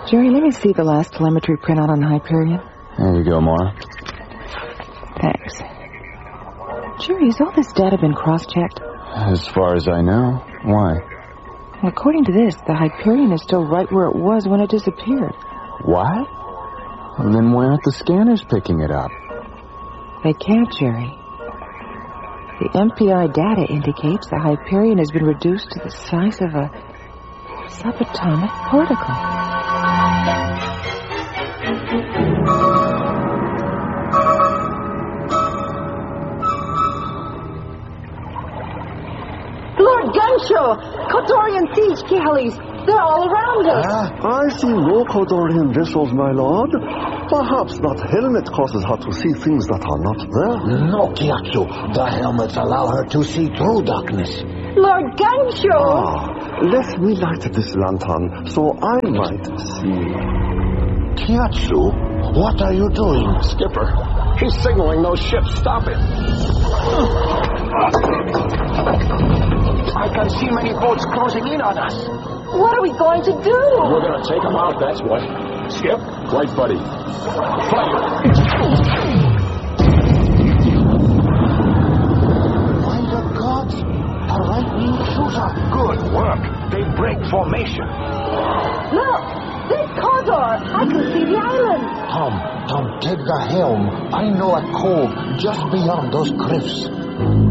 Jerry, let me see the last telemetry printout on Hyperion. There you go, Mara. Thanks. Jerry, has all this data been cross-checked? As far as I know. Why? Well, according to this, the Hyperion is still right where it was when it disappeared. What? Well, then why aren't the scanners picking it up? They can't, Jerry. The MPI data indicates the Hyperion has been reduced to the size of a subatomic particle. Lord Gunshaw! Kotorian siege galleys! They're all around us! I see no Kodorian vessels, my lord. Perhaps that helmet causes her to see things that are not there. No, Kiatsu. The helmets allow her to see through darkness. Lord Gunshaw! Let me light this lantern so I might see. Kiatsu, what are you doing? Skipper, he's signaling those ships. Stop it. I can see many boats closing in on us. What are we going to do? We're going to take them out, that's what. Skip, right, buddy. Fire! By the gods, a right-wing shooter. Good work. They break formation. Look! There's Kodor! I can see the island! Tom, take the helm. I know a cove just beyond those cliffs.